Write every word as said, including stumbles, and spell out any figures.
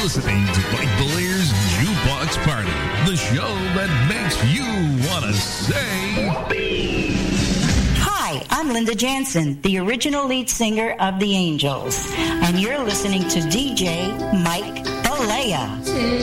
Listening to Mike Belair's Jukebox Party, the show that makes you want to say... Hi, I'm Linda Jansen, the original lead singer of The Angels, and you're listening to D J Mike Balea.